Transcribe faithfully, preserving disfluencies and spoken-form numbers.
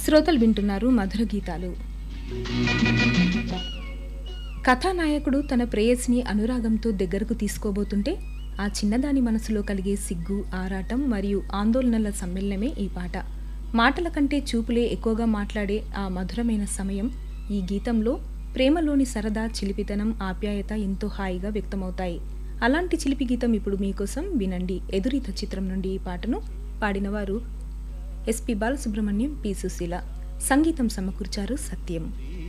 శ్రోతలు వింటున్నారు మధుర గీతాలు. కథానాయకుడు తన ప్రేయసిని అనురాగంతో దగ్గరకు తీసుకోబోతుంటే ఆ చిన్నదాని మనసులో కలిగే సిగ్గు, ఆరాటం మరియు ఆందోళనల సమ్మేళనమే ఈ పాట. మాటల కంటే చూపులే ఎక్కువగా మాట్లాడే ఆ మధురమైన సమయం ఈ గీతంలో ప్రేమలోని సరదా, చిలిపితనం, ఆప్యాయత ఎంతో హాయిగా వ్యక్తమవుతాయి. అలాంటి చిలిపి గీతం ఇప్పుడు మీకోసం వినండి. ఎదురీత చిత్రం నుండి ఈ పాటను పాడినవారు ఎస్పి బాలసుబ్రహ్మణ్యం, పి సుశీల. సంగీతం సమకూర్చారు సత్యం.